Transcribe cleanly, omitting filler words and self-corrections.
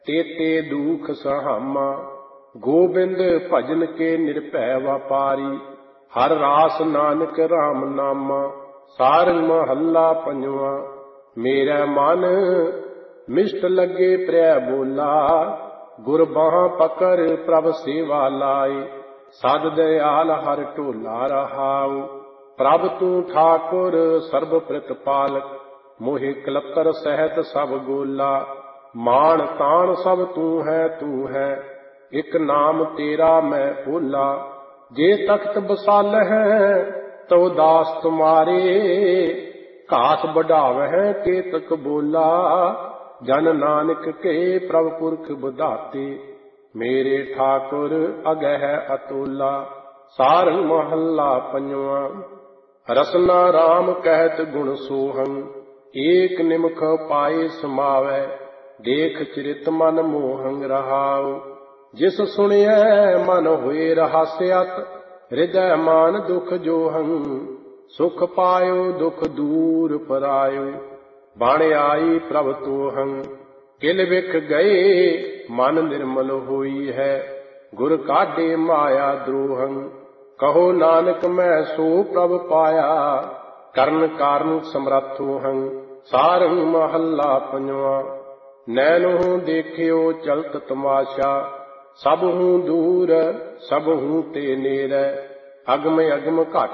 तेते दुख सहामा। गोबिंद भजन के निर्भय व्यापारी, हर रास नानक राम नामा। सारंग महला पंजवा। मेरा मन मिष्ट लगे प्रिय बोला, गुर बाह पकर प्रभ सेवा लाई। सद दयाल हर ढोला रहाऊ, प्रभ तू ठाकुर सर्ब प्रतिपालक। मोहि कलतर सहत सब गोला, मान तान सब तू है। एक नाम तेरा मैं भोला, जे तख्त बसाल है तो दास तुम्हारे। घास बढ़ावह केतक बोला, जन नानक के प्रभ पुरख बुधाते। मेरे ठाकुर अगह अतुला। सारंग महला पंजवा। रसना राम कहत गुण सोहं, एक निमख पाए समावै। देख चरित मन मोहं रहाऊ, जिस सुनिए मन हुए रहस्यत। हृदय मान दुख जोहं, सुख पायो दुख दूर परायो। बण आई प्रभ तोहं, किल बिख गए मन निर्मल होई है। गुर काढे माया द्रोहं, कहो नानक मैं सो प्रभ पाया। करन कारण समरथो हं। सारंग महला पंजवा। नैनों देखियो चलत तमाशा, सबहूँ दूर सबहूँ ते नेरै। अगम अगम घट